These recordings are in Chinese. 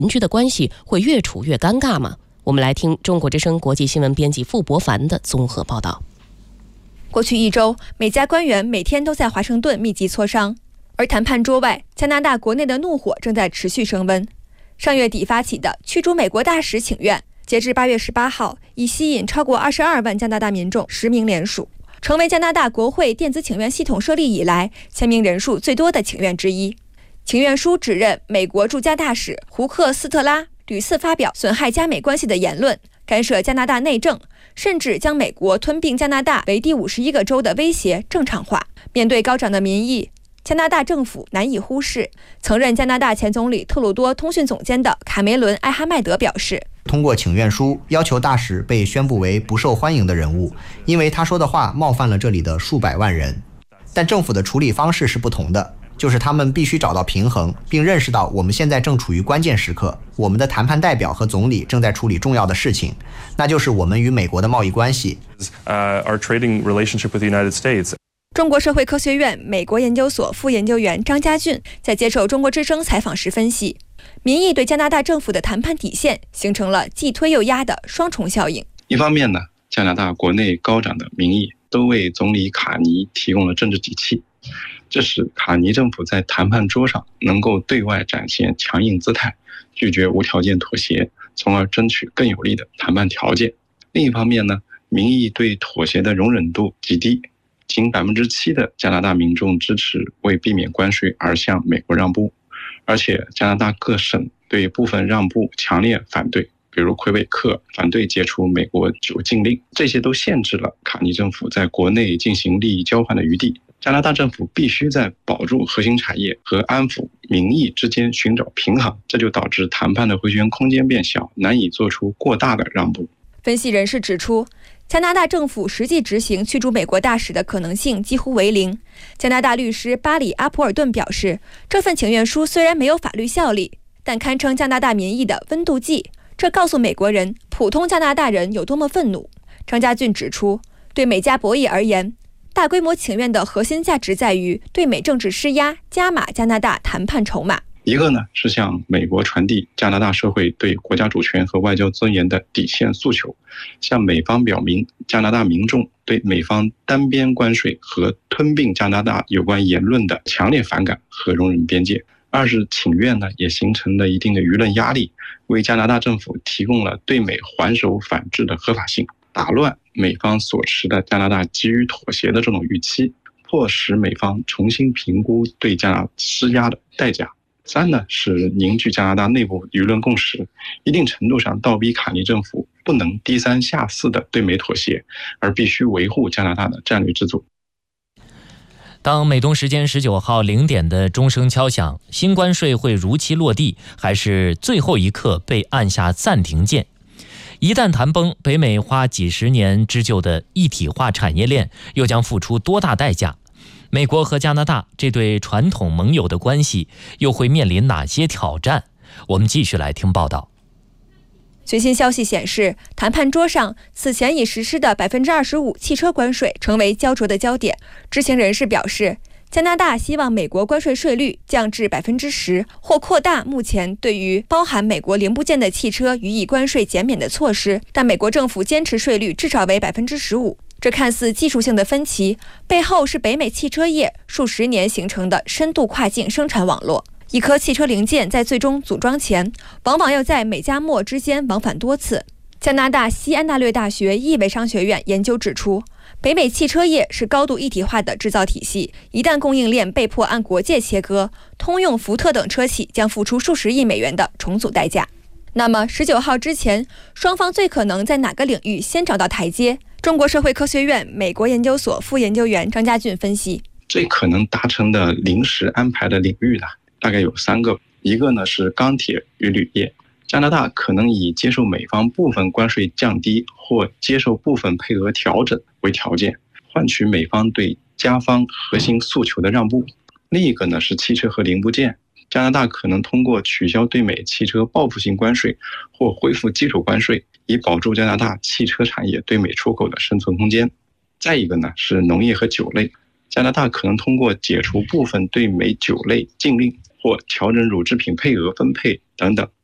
邻居的关系会越处越尴尬吗？我们来听中国之声国际新闻编辑傅博凡的综合报道。 过去1周，美加官员每天都在华盛顿密集磋商，而谈判桌外，加拿大国内的怒火正在持续升温。上月底发起的驱逐美国大使请愿，截至8月18号，已吸引超过22万加拿大民众实名联署，成为加拿大国会电子请愿系统设立以来签名人数最多的请愿之一。请愿书指认美国驻加大使胡克斯特拉屡次发表损害加美关系的言论，干涉加拿大内政，甚至将美国吞并加拿大为第51个州的威胁正常化。面对高涨的民意，加拿大政府难以忽视。曾任加拿大前总理特鲁多通讯总监的卡梅伦·艾哈迈德表示， 通过请愿书要求大使被宣布为不受欢迎的人物，因为他说的话冒犯了这里的数百万人。但政府的处理方式是不同的，就是他们必须找到平衡，并认识到我们现在正处于关键时刻，我们的谈判代表和总理正在处理重要的事情，那就是我们与美国的贸易关系。 Our trading relationship with the United States。 中国社会科学院美国研究所副研究员张家俊在接受中国之声采访时分析，民意对加拿大政府的谈判底线形成了既推又压的双重效应。 一方面呢，加拿大国内高涨的民意都为总理卡尼提供了政治底气，这使卡尼政府在谈判桌上能够对外展现强硬姿态，拒绝无条件妥协，从而争取更有利的谈判条件。另一方面呢，民意对妥协的容忍度极低，仅7%的加拿大民众支持为避免关税而向美国让步，而且加拿大各省对部分让步强烈反对，比如魁北克反对解除美国酒禁令，这些都限制了卡尼政府在国内进行利益交换的余地。加拿大政府必须在保住核心产业和安抚民意之间寻找平衡，这就导致谈判的回旋空间变小，难以做出过大的让步。 分析人士指出，加拿大政府实际执行驱逐美国大使的可能性几乎为零。加拿大律师巴里·阿普尔顿表示，这份请愿书虽然没有法律效力，但堪称加拿大民意的温度计，这告诉美国人普通加拿大人有多么愤怒。张家俊指出，对美加博弈而言，大规模请愿的核心价值在于对美政治施压，加码加拿大谈判筹码。 一个呢是向美国传递加拿大社会对国家主权和外交尊严的底线诉求，向美方表明加拿大民众对美方单边关税和吞并加拿大有关言论的强烈反感和容忍边界。二是请愿呢也形成了一定的舆论压力，为加拿大政府提供了对美还手反制的合法性，打乱美方所持的加拿大急于妥协的这种预期，迫使美方重新评估对加拿大施压的代价。三呢是凝聚加拿大内部舆论共识，一定程度上倒逼卡尼政府不能低三下四的对美妥协，而必须维护加拿大的战略自主。 当美东时间19号0点的钟声敲响，新关税会如期落地，还是最后一刻被按下暂停键？一旦谈崩，北美花几十年织就的一体化产业链又将付出多大代价？美国和加拿大这对传统盟友的关系又会面临哪些挑战？我们继续来听报道。 最新消息显示，谈判桌上此前已实施的25%汽车关税成为焦灼的焦点。知情人士表示，加拿大希望美国关税税率降至10%，或扩大目前对于包含美国零部件的汽车予以关税减免的措施，但美国政府坚持税率至少为15%。这看似技术性的分歧，背后是北美汽车业数十年形成的深度跨境生产网络。一颗汽车零件在最终组装前，往往要在美加墨之间往返多次。加拿大西安大略大学易维商学院研究指出，北美汽车业是高度一体化的制造体系，一旦供应链被迫按国界切割，通用、福特等车企将付出数十亿美元的重组代价。那么19号之前，双方最可能在哪个领域先找到台阶？中国社会科学院美国研究所副研究员张家俊分析， 最可能达成的临时安排的领域呢，大概有3个。一个呢是钢铁与铝业，加拿大可能以接受美方部分关税降低或接受部分配额调整为条件，换取美方对加方核心诉求的让步。另一个呢是汽车和零部件，加拿大可能通过取消对美汽车报复性关税或恢复基础关税，以保住加拿大汽车产业对美出口的生存空间。再一个呢是农业和酒类，加拿大可能通过解除部分对美酒类禁令或调整乳制品配额分配等等，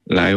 来